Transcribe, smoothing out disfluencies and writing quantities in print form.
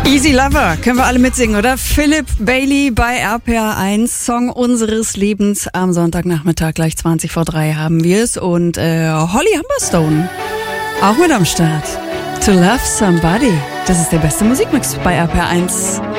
Easy Lover, können wir alle mitsingen, oder? Philip Bailey bei RPR1, Song unseres Lebens. Am Sonntagnachmittag gleich 20 vor 3 haben wir es. Und Holly Humberstone, auch mit am Start. To Love Somebody, das ist der beste Musikmix bei RPR1.